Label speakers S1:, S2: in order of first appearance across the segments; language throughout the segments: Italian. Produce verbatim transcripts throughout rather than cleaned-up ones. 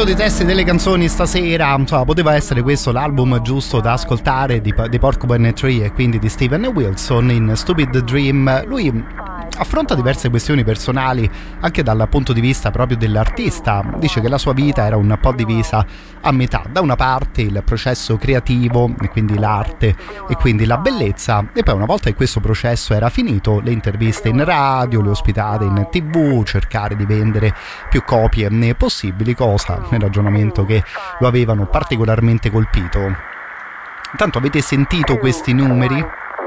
S1: titolo dei testi delle canzoni stasera, insomma, poteva essere questo l'album giusto da ascoltare di, di Porcupine Tree e quindi di Steven Wilson in Stupid Dream. Lui affronta diverse questioni personali anche dal punto di vista proprio dell'artista. Dice che la sua vita era un po' divisa a metà: da una parte il processo creativo e quindi l'arte e quindi la bellezza, e poi una volta che questo processo era finito, le interviste in radio, le ospitate in tv, cercare di vendere più copie possibili, cosa nel ragionamento che lo avevano particolarmente colpito. Intanto avete sentito questi numeri?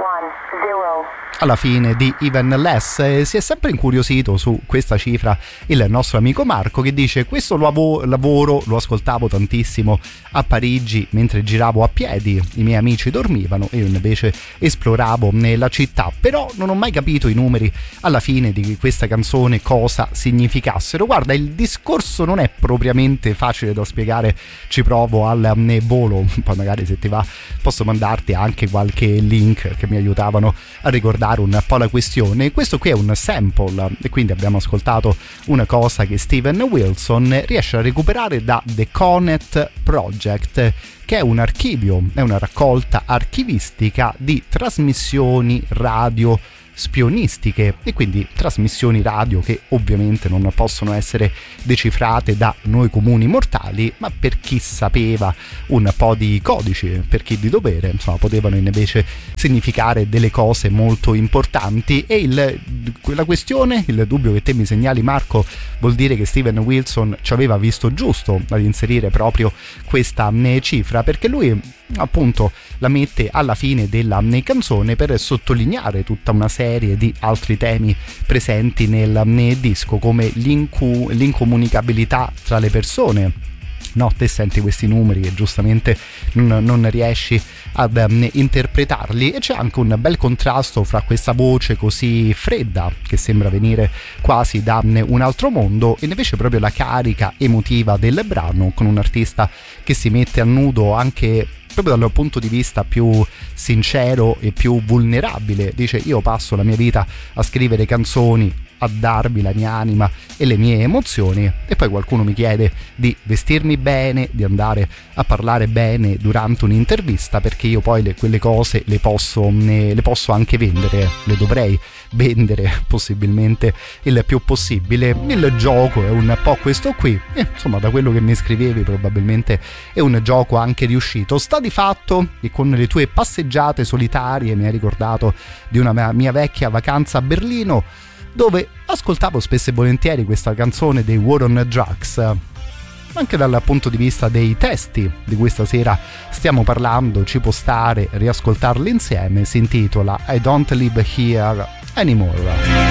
S1: Alla fine di Even Less, eh, si è sempre incuriosito su questa cifra il nostro amico Marco, che dice: questo lav- lavoro lo ascoltavo tantissimo a Parigi mentre giravo a piedi, i miei amici dormivano e io invece esploravo nella città, però non ho mai capito i numeri alla fine di questa canzone cosa significassero. Guarda, il discorso non è propriamente facile da spiegare, ci provo al um, volo, poi magari se ti va posso mandarti anche qualche link che mi aiutavano a ricordare un po' la questione. Questo qui è un sample e quindi abbiamo ascoltato una cosa che Steven Wilson riesce a recuperare da The Conet Project, che è un archivio, è una raccolta archivistica di trasmissioni radio spionistiche, e quindi trasmissioni radio che ovviamente non possono essere decifrate da noi comuni mortali, ma per chi sapeva un po' di codici, per chi di dovere, insomma, potevano invece significare delle cose molto importanti. E il, la questione, il dubbio che te mi segnali, Marco, vuol dire che Steven Wilson ci aveva visto giusto ad inserire proprio questa cifra, perché lui appunto la mette alla fine della canzone per sottolineare tutta una serie di altri temi presenti nel, nel disco, come l'incu- l'incomunicabilità tra le persone. No, te senti questi numeri e giustamente non, non riesci ad um, interpretarli, e c'è anche un bel contrasto fra questa voce così fredda che sembra venire quasi da um, un altro mondo, e invece proprio la carica emotiva del brano, con un artista che si mette a nudo anche proprio dal punto di vista più sincero e più vulnerabile. Dice: io passo la mia vita a scrivere canzoni, a darvi la mia anima e le mie emozioni, e poi qualcuno mi chiede di vestirmi bene, di andare a parlare bene durante un'intervista, perché io poi le, quelle cose le posso, ne, le posso anche vendere, le dovrei vendere possibilmente il più possibile. Il gioco è un po' questo qui, e insomma da quello che mi scrivevi probabilmente è un gioco anche riuscito. Sta di fatto che con le tue passeggiate solitarie mi hai ricordato di una mia vecchia vacanza a Berlino, dove ascoltavo spesso e volentieri questa canzone dei War on Drugs. Anche dal punto di vista dei testi di questa sera stiamo parlando, ci può stare riascoltarli insieme. Si intitola I Don't Live Here Anymore.